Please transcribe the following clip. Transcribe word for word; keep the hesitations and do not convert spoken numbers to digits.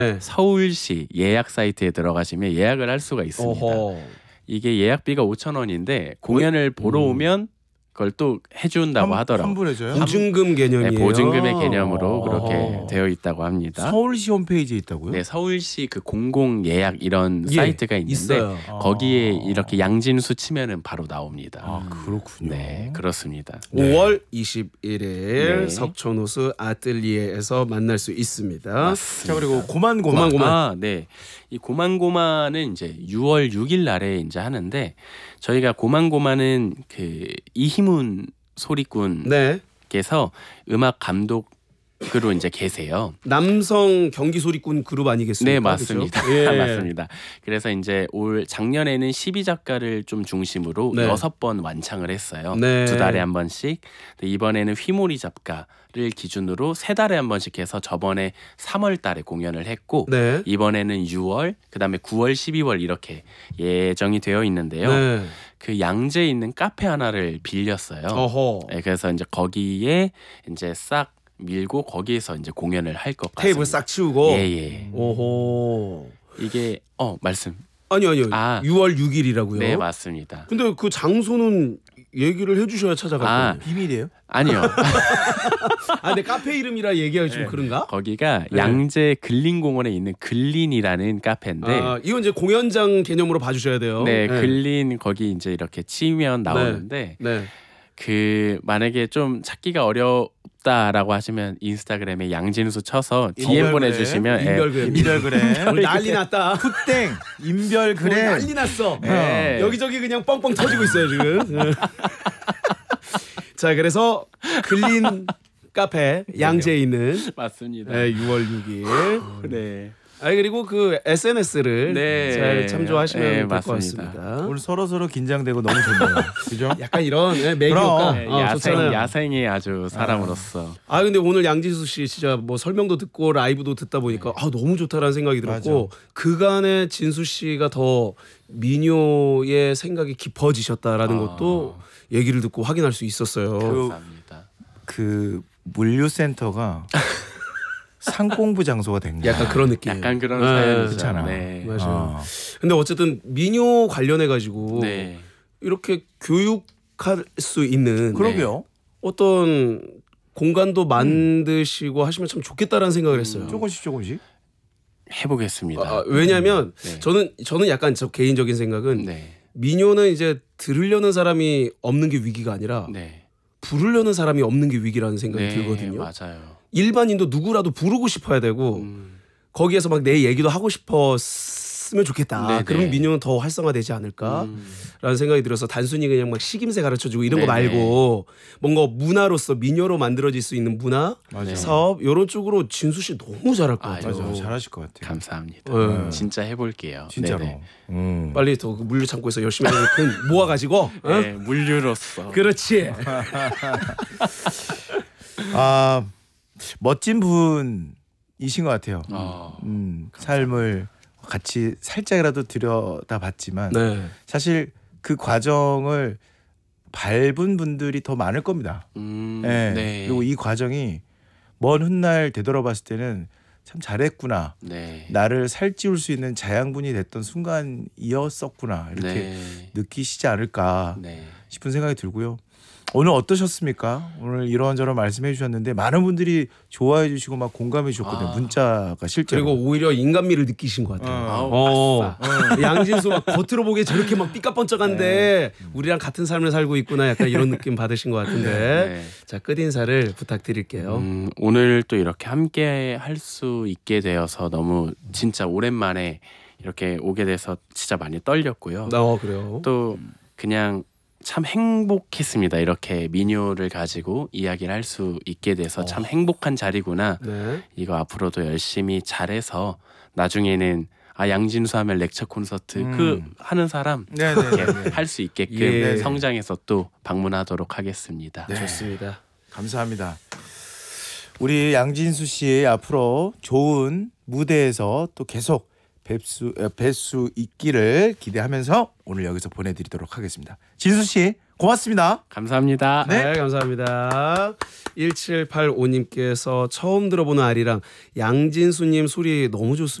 네. 서울시 예약 사이트에 들어가시면 예약을 할 수가 있습니다. 어허. 이게 예약비가 오천 원인데 공연을 보러 음. 오면 그걸 또 해준다고 하더라고요. 환불해줘요? 보증금 개념이에요. 네, 보증금의 개념으로 그렇게 어허. 되어 있다고 합니다. 서울시 홈페이지에 있다고요? 네, 서울시 그 공공 예약 이런 예, 사이트가 있는데 있어요. 거기에 아. 이렇게 양진수 치면은 바로 나옵니다. 아 그렇군요. 네, 그렇습니다. 오월 이십일일 네. 석촌호수 아뜰리에에서 만날 수 있습니다. 맞습니다. 자 그리고 고만고만. 고만고만. 아, 네. 이 고만고만은 이제 유월 육일 날에 이제 하는데 저희가 고만고만은 그 이희문 소리꾼께서 네. 음악 감독으로 이제 계세요. 남성 경기 소리꾼 그룹 아니겠습니까? 네, 맞습니다. 그렇죠? 예. 맞습니다. 그래서 이제 올 작년에는 십이 작가를 좀 중심으로 네. 여섯 번 완창을 했어요. 네. 두 달에 한 번씩. 근데 이번에는 휘모리 작가를 기준으로 세 달에 한 번씩 해서 저번에 삼월 달에 공연을 했고 네. 이번에는 유월, 그다음에 구월, 십이월 이렇게 예정이 되어 있는데요. 네. 그 양재에 있는 카페 하나를 빌렸어요. 어허. 네, 그래서 이제 거기에 이제 싹 밀고 거기에서 이제 공연을 할 것 같습니다. 테이블 싹 치우고. 예예. 오호. 이게 어 말씀. 아니 아니요. 아. 유월 육일이라고요. 네 맞습니다. 근데 그 장소는 얘기를 해주셔야 찾아갈 아. 거예요. 비밀이에요? 아니요. 아, 근데 카페 이름이라 얘기하기 좀 그런가? 거기가 네. 양재 근린공원에 있는 근린이라는 카페인데 아, 이건 이제 공연장 개념으로 봐주셔야 돼요. 네, 근린 거기 이제 이렇게 치면 나오는데 네. 그 만약에 좀 찾기가 어렵다라고 하시면 인스타그램에 양진수 쳐서 디엠 인별그램, 보내주시면 예, 인별그램. 인별그램. 오늘 난리 났다. 푸땡 오늘 인별그램. 난리 났어. 네. 여기저기 그냥 뻥뻥 터지고 있어요 지금. 자, 그래서 근린 카페 양재에 있는 맞습니다. 네, 유월 육일. 네. 아, 그리고 그 에스엔에스를 네. 잘 참조하시면 네, 될 것 맞습니다. 같습니다. 오늘 서로 서로 긴장되고 너무 좋네요. 그죠? 약간 이런 네, 매기 그럼. 효과 네, 어, 야생 좋잖아요. 야생의 아주 사람으로서 아, 근데 오늘 양진수 씨 진짜 뭐 설명도 듣고 라이브도 듣다 보니까 아, 너무 좋다라는 생각이 들었고 그간에 진수 씨가 더 민요의 생각이 깊어지셨다라는 아. 것도 얘기를 듣고 확인할 수 있었어요. 감사합니다. 그 물류센터가 상공부 장소가 된 거야. 약간 그런 느낌. 약간 그런 네. 사연이죠. 그렇잖아. 네. 맞아요. 어. 근데 어쨌든 민요 관련해 가지고 네. 이렇게 교육할 수 있는 그러게요. 어떤 공간도 만드시고 하시면 참 좋겠다라는 생각을 했어요. 조금씩 조금씩. 해보겠습니다. 아, 왜냐하면 네. 저는 저는 약간 저 개인적인 생각은 네. 민요는 이제 들으려는 사람이 없는 게 위기가 아니라 네. 부르려는 사람이 없는 게 위기라는 생각이 네, 들거든요. 맞아요. 일반인도 누구라도 부르고 싶어야 되고 음, 거기에서 막 내 얘기도 하고 싶었으면 좋겠다. 네네. 그러면 민요는 더 활성화되지 않을까라는 음, 생각이 들어서 단순히 그냥 막 식임새 가르쳐주고 이런 거 네네. 말고 뭔가 문화로서 민요로 만들어질 수 있는 문화 맞아요. 사업 이런 쪽으로 진수 씨 너무 잘할 것 아유, 같아요. 맞아, 잘하실 것 같아요. 감사합니다. 네. 진짜 해볼게요. 진짜로. 네네. 음. 빨리 더 그 물류 창고에서 열심히 하는 돈 모아가지고 어? 네, 물류로서. 그렇지. 아 멋진 분이신 것 같아요. 어, 음, 삶을 같이 살짝이라도 들여다봤지만 네. 사실 그 과정을 밟은 분들이 더 많을 겁니다. 음, 예. 네. 그리고 이 과정이 먼 훗날 되돌아봤을 때는 참 잘했구나. 네. 나를 살찌울 수 있는 자양분이 됐던 순간이었었구나. 이렇게 네. 느끼시지 않을까 네. 싶은 생각이 들고요. 오늘 어떠셨습니까? 오늘 이런저런 말씀해 주셨는데 많은 분들이 좋아해 주시고 막 공감해 주셨거든요. 아. 문자가 실제로. 그리고 오히려 인간미를 느끼신 것 같아요. 어. 아우, 어. 아싸. 양진수 막 겉으로 보기에 저렇게 막 삐까뻔쩍한데 우리랑 같은 삶을 살고 있구나 약간 이런 느낌 받으신 것 같은데 네. 자, 끝인사를 부탁드릴게요. 음, 오늘 또 이렇게 함께 할 수 있게 되어서 너무 진짜 오랜만에 이렇게 오게 돼서 진짜 많이 떨렸고요. 어, 그래요. 또 그냥 참 행복했습니다. 이렇게 민요를 가지고 이야기를 할 수 있게 돼서 참 행복한 자리구나. 네. 이거 앞으로도 열심히 잘해서 나중에는 아 양진수 하면 렉처 콘서트 음. 그 하는 사람 네네. 할 수 있게끔 예. 성장해서 또 방문하도록 하겠습니다. 네. 좋습니다. 감사합니다. 우리 양진수 씨 앞으로 좋은 무대에서 또 계속 뵐수 뵐수 있기를 기대하면서 오늘 여기서 보내드리도록 하겠습니다. 진수 씨 고맙습니다. 감사합니다. 네, 네 감사합니다. 일칠팔오님께서 처음 들어보는 아리랑 양진수님 소리 너무 좋습니다.